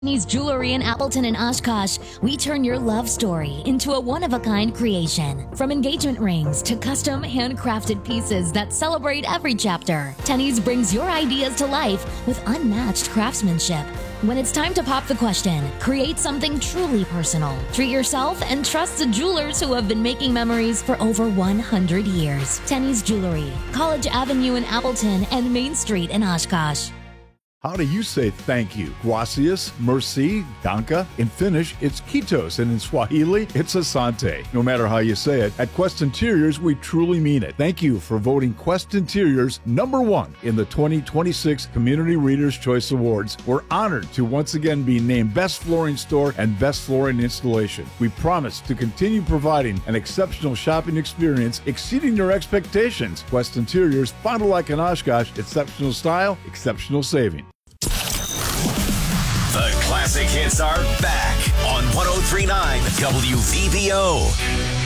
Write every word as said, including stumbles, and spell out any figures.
Tenny's Jewelry in Appleton and Oshkosh, we turn your love story into a one-of-a-kind creation. From engagement rings to custom handcrafted pieces that celebrate every chapter, Tenny's brings your ideas to life with unmatched craftsmanship. When it's time to pop the question, create something truly personal. Treat yourself and trust the jewelers who have been making memories for over one hundred years. Tenny's Jewelry, College Avenue in Appleton and Main Street in Oshkosh. How do you say thank you? Gracias, merci, danke. In Finnish, it's kiitos, and in Swahili, it's asante. No matter how you say it, at Quest Interiors, we truly mean it. Thank you for voting Quest Interiors number one in the twenty twenty-six Community Readers' Choice Awards. We're honored to once again be named Best Flooring Store and Best Flooring Installation. We promise to continue providing an exceptional shopping experience exceeding your expectations. Quest Interiors, Fond du Lac in Oshkosh, exceptional style, exceptional saving. The classic hits are back on one oh three point nine W V V O.